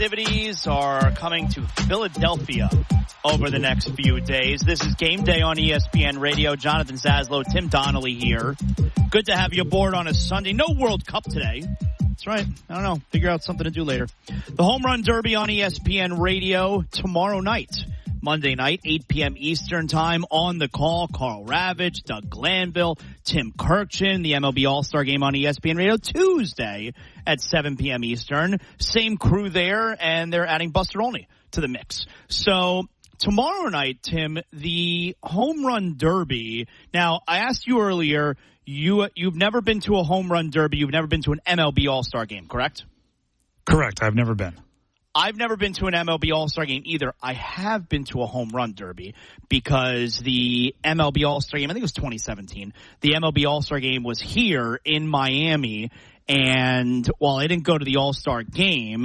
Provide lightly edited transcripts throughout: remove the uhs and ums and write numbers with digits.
festivities are coming to Philadelphia over the next few days. This is Game Day on ESPN Radio. Jonathan Zaslow, Tim Donnelly here. Good to have you aboard on a Sunday. No World Cup today. That's right. I don't know. Figure out something to do later. The Home Run Derby on ESPN Radio tomorrow night. Monday night, 8 p.m. Eastern Time. On the call, Carl Ravitch, Doug Glanville, Tim Kirkchin. The MLB All-Star Game on ESPN Radio Tuesday at 7 p.m. Eastern. Same crew there, and they're adding Buster Olney to the mix. So tomorrow night, Tim, the Home Run Derby. Now, I asked you earlier, you've never been to a Home Run Derby. You've never been to an MLB All-Star Game, correct? Correct. I've never been. I've never been to an MLB All-Star Game either. I have been to a Home Run Derby because the MLB All-Star Game, I think it was 2017, the MLB All-Star Game was here in Miami, and while I didn't go to the All-Star Game,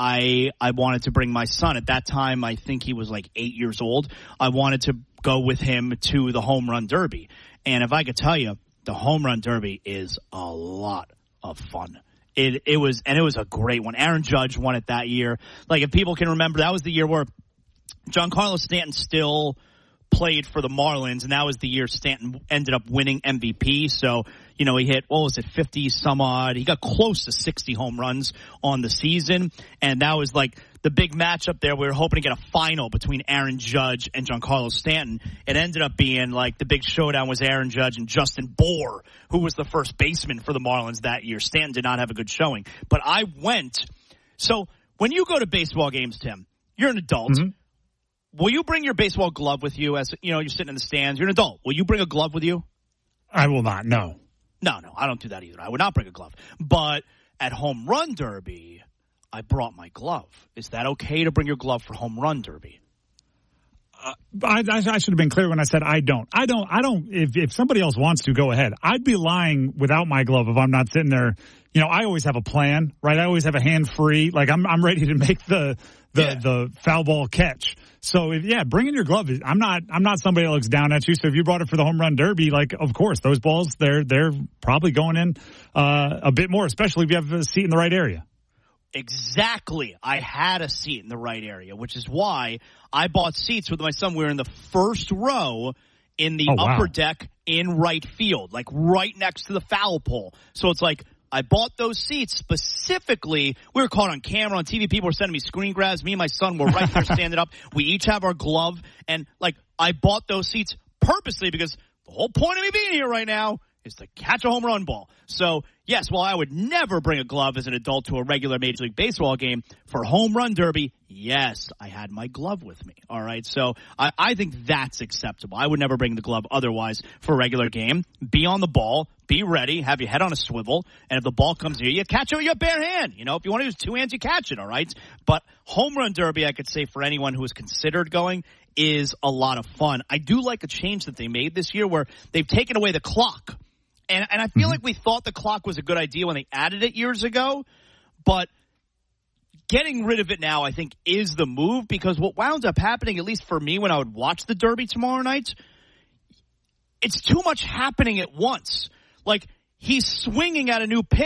I wanted to bring my son. At that time, I think he was like 8 years old. I wanted to go with him to the Home Run Derby. And if I could tell you, the Home Run Derby is a lot of fun. It was a great one. Aaron Judge won it that year. Like, if people can remember, that was the year where Giancarlo Stanton still played for the Marlins, and that was the year Stanton ended up winning MVP. So, you know, he hit, 50 some odd. He got close to 60 home runs on the season, and that was like the big matchup there. We were hoping to get a final between Aaron Judge and Giancarlo Stanton. It ended up being like the big showdown was Aaron Judge and Justin Bour, who was the first baseman for the Marlins that year. Stanton did not have a good showing. But I went. So when you go to baseball games, Tim, you're an adult. Mm-hmm. Will you bring your baseball glove with you as, you know, you're sitting in the stands? You're an adult. Will you bring a glove with you? I will not, no. No, I don't do that either. I would not bring a glove. But at Home Run Derby, I brought my glove. Is that okay to bring your glove for Home Run Derby? I should have been clear when I said I don't. If somebody else wants to, go ahead. I'd be lying without my glove if I'm not sitting there. You know, I always have a plan, right? I always have a hand free. Like, I'm ready to make the foul ball catch. So bringing your glove. I'm not somebody that looks down at you. So if you brought it for the Home Run Derby, like, of course, those balls, they're probably going in a bit more, especially if you have a seat in the right area. Exactly. I had a seat in the right area, which is why I bought seats with my son. We were in the first row in the upper deck in right field, like right next to the foul pole. So it's like, I bought those seats specifically. We were caught on camera, on TV. People were sending me screen grabs. Me and my son were right there standing up. We each have our glove. And, like, I bought those seats purposely because the whole point of me being here right now is to catch a home run ball. So, yes, while I would never bring a glove as an adult to a regular Major League Baseball game, for Home Run Derby, yes, I had my glove with me. All right, so I think that's acceptable. I would never bring the glove otherwise for a regular game. Be on the ball, be ready, have your head on a swivel, and if the ball comes near you, catch it with your bare hand. You know, if you want to use two hands, you catch it, all right? But Home Run Derby, I could say for anyone who is considered going, is a lot of fun. I do like a change that they made this year where they've taken away the clock. And I feel like we thought the clock was a good idea when they added it years ago, but getting rid of it now, I think, is the move, because what wound up happening, at least for me when I would watch the Derby tomorrow night, it's too much happening at once. Like, he's swinging at a new pitch.